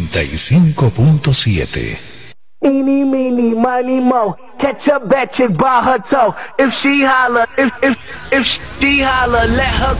95.7. Eeny, meeny, miny, mo. Catch a bad chick by her toe. If she holler, if she holler, let her